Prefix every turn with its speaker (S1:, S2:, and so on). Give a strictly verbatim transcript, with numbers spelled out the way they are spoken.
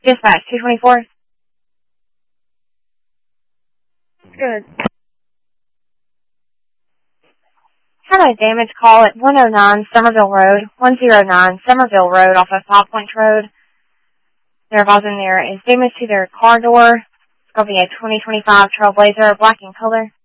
S1: Dispatch two twenty-four. Good. Had a damage call at one oh nine Somerville Road, one oh nine Somerville Road off of Five Points Road. They're advising there is damage to their car door. It's going to be a twenty twenty-five Trailblazer, black in color.